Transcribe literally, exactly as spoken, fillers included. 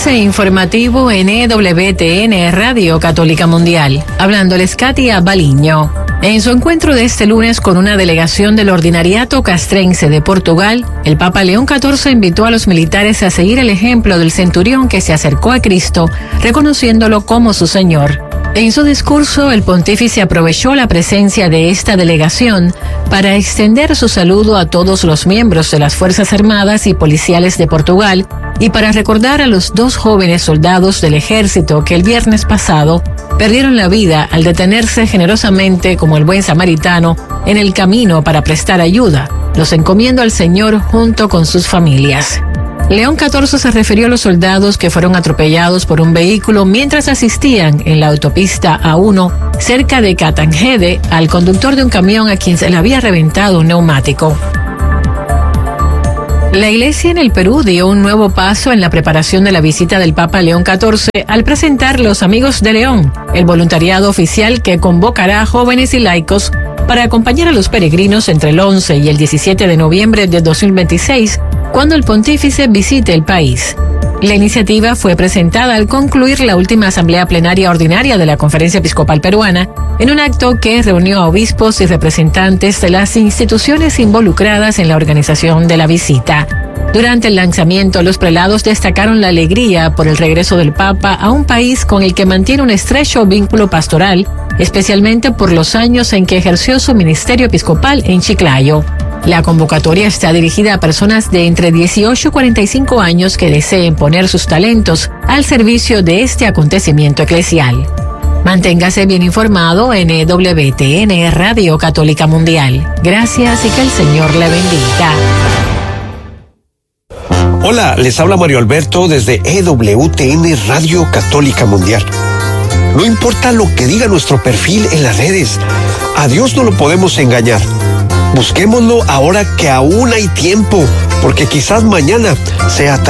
Avance informativo en E W T N Radio Católica Mundial. Hablándoles Katia Baliño. En su encuentro de este lunes con una delegación del Ordinariato Castrense de Portugal, el Papa León catorce invitó a los militares a seguir el ejemplo del centurión que se acercó a Cristo, reconociéndolo como su Señor. En su discurso, el pontífice aprovechó la presencia de esta delegación para extender su saludo a todos los miembros de las Fuerzas Armadas y Policiales de Portugal y para recordar a los dos jóvenes soldados del ejército que el viernes pasado perdieron la vida al detenerse generosamente como el buen samaritano en el camino para prestar ayuda. Los encomiendo al Señor junto con sus familias. León catorce se refirió a los soldados que fueron atropellados por un vehículo mientras asistían en la autopista A uno cerca de Catangede al conductor de un camión a quien se le había reventado un neumático. La Iglesia en el Perú dio un nuevo paso en la preparación de la visita del Papa León catorce al presentar Los Amigos de León, el voluntariado oficial que convocará a jóvenes y laicos para acompañar a los peregrinos entre el once y el diecisiete de noviembre de dos mil veintiséis, cuando el pontífice visite el país. La iniciativa fue presentada al concluir la última asamblea plenaria ordinaria de la Conferencia Episcopal Peruana, en un acto que reunió a obispos y representantes de las instituciones involucradas en la organización de la visita. Durante el lanzamiento, los prelados destacaron la alegría por el regreso del Papa a un país con el que mantiene un estrecho vínculo pastoral, especialmente por los años en que ejerció su ministerio episcopal en Chiclayo. La convocatoria está dirigida a personas de entre dieciocho y cuarenta y cinco años que deseen poner sus talentos al servicio de este acontecimiento eclesial. Manténgase bien informado en E W T N Radio Católica Mundial. Gracias y que el Señor le bendiga. Hola, les habla Mario Alberto desde E W T N Radio Católica Mundial. No importa lo que diga nuestro perfil en las redes, a Dios no lo podemos engañar. Busquémoslo ahora que aún hay tiempo, porque quizás mañana sea tarde.